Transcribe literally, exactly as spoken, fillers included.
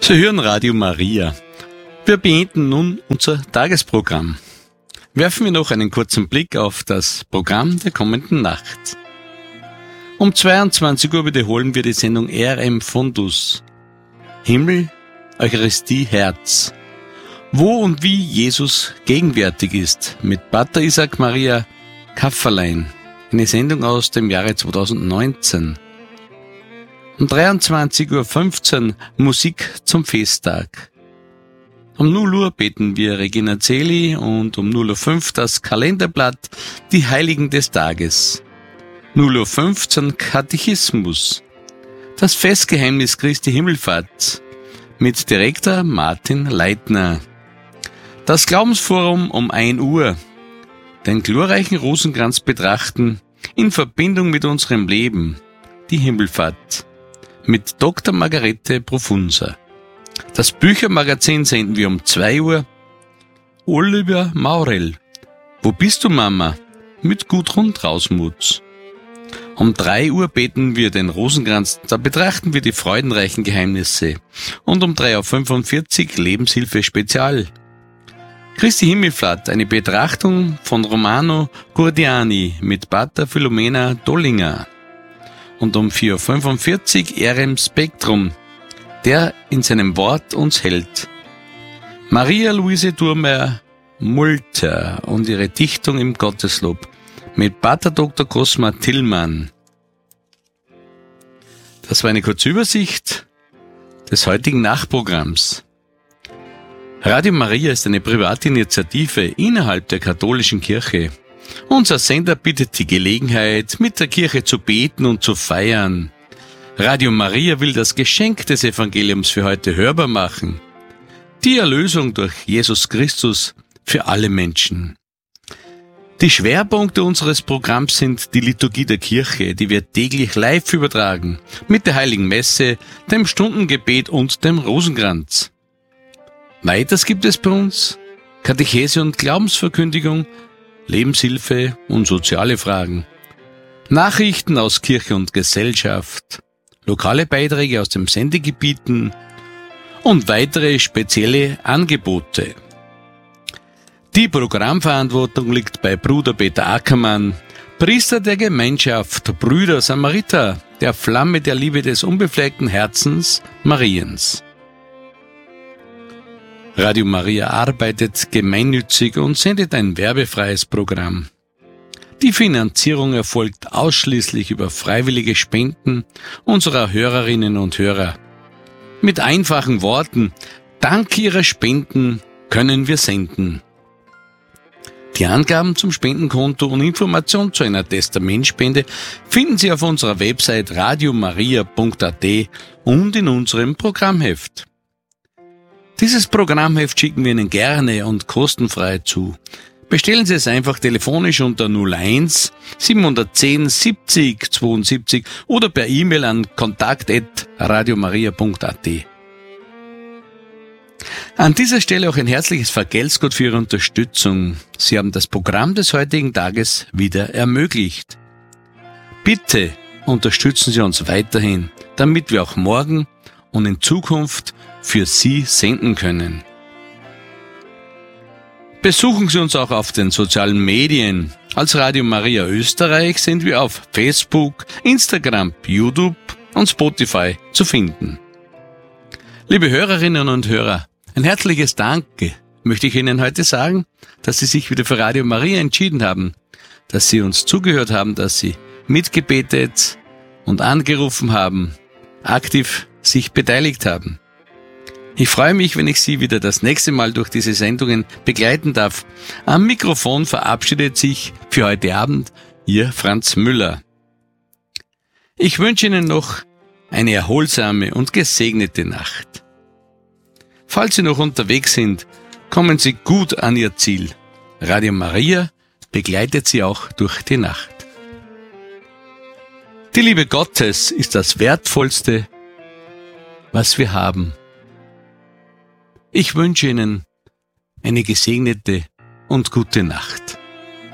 Sie hören Radio Maria. Wir beenden nun unser Tagesprogramm. Werfen wir noch einen kurzen Blick auf das Programm der kommenden Nacht. Um zweiundzwanzig Uhr wiederholen wir die Sendung R M Fundus. Himmel, Eucharistie, Herz. Wo und wie Jesus gegenwärtig ist, mit Pater Isaac Maria Kafferlein. Eine Sendung aus dem Jahre zweitausendneunzehn. Um dreiundzwanzig Uhr fünfzehn Musik zum Festtag. Um null Uhr beten wir Regina Celi und um null Uhr fünf das Kalenderblatt Die Heiligen des Tages. null Uhr fünfzehn Katechismus. Das Festgeheimnis Christi Himmelfahrt mit Direktor Martin Leitner. Das Glaubensforum um ein Uhr. Den glorreichen Rosenkranz betrachten in Verbindung mit unserem Leben. Die Himmelfahrt. Mit Doktor Margarete Profunza. Das Büchermagazin senden wir um zwei Uhr. Oliver Maurel. Wo bist du, Mama? Mit Gudrun Trausmuth. Um drei Uhr beten wir den Rosenkranz, da betrachten wir die freudenreichen Geheimnisse. Und um drei Uhr fünfundvierzig Lebenshilfe Spezial. Christi Himmelfahrt, eine Betrachtung von Romano Gurdiani mit Pater Philomena Dollinger. Und um vier Uhr fünfundvierzig R M Spektrum, der in seinem Wort uns hält. Maria Luise Thurmeier Multer und ihre Dichtung im Gotteslob mit Pater Doktor Cosma Tillmann. Das war eine kurze Übersicht des heutigen Nachtprogramms. Radio Maria ist eine private Initiative innerhalb der katholischen Kirche. Unser Sender bietet die Gelegenheit, mit der Kirche zu beten und zu feiern. Radio Maria will das Geschenk des Evangeliums für heute hörbar machen. Die Erlösung durch Jesus Christus für alle Menschen. Die Schwerpunkte unseres Programms sind die Liturgie der Kirche, die wir täglich live übertragen, mit der Heiligen Messe, dem Stundengebet und dem Rosenkranz. Weiters gibt es bei uns Katechese und Glaubensverkündigung, Lebenshilfe und soziale Fragen, Nachrichten aus Kirche und Gesellschaft, lokale Beiträge aus den Sendegebieten und weitere spezielle Angebote. Die Programmverantwortung liegt bei Bruder Peter Ackermann, Priester der Gemeinschaft Brüder Samariter, der Flamme der Liebe des unbefleckten Herzens Mariens. Radio Maria arbeitet gemeinnützig und sendet ein werbefreies Programm. Die Finanzierung erfolgt ausschließlich über freiwillige Spenden unserer Hörerinnen und Hörer. Mit einfachen Worten: Dank Ihrer Spenden können wir senden. Die Angaben zum Spendenkonto und Informationen zu einer Testamentspende finden Sie auf unserer Website radiomaria punkt a t und in unserem Programmheft. Dieses Programmheft schicken wir Ihnen gerne und kostenfrei zu. Bestellen Sie es einfach telefonisch unter null eins siebenhundertzehn siebzig zweiundsiebzig oder per E-Mail an kontakt at radiomaria punkt a t. An dieser Stelle auch ein herzliches Vergelt's Gott für Ihre Unterstützung. Sie haben das Programm des heutigen Tages wieder ermöglicht. Bitte unterstützen Sie uns weiterhin, damit wir auch morgen und in Zukunft für Sie senden können. Besuchen Sie uns auch auf den sozialen Medien. Als Radio Maria Österreich sind wir auf Facebook, Instagram, YouTube und Spotify zu finden. Liebe Hörerinnen und Hörer, ein herzliches Danke möchte ich Ihnen heute sagen, dass Sie sich wieder für Radio Maria entschieden haben, dass Sie uns zugehört haben, dass Sie mitgebetet und angerufen haben, aktiv sich beteiligt haben. Ich freue mich, wenn ich Sie wieder das nächste Mal durch diese Sendungen begleiten darf. Am Mikrofon verabschiedet sich für heute Abend Ihr Franz Müller. Ich wünsche Ihnen noch eine erholsame und gesegnete Nacht. Falls Sie noch unterwegs sind, kommen Sie gut an Ihr Ziel. Radio Maria begleitet Sie auch durch die Nacht. Die Liebe Gottes ist das Wertvollste, was wir haben. Ich wünsche Ihnen eine gesegnete und gute Nacht.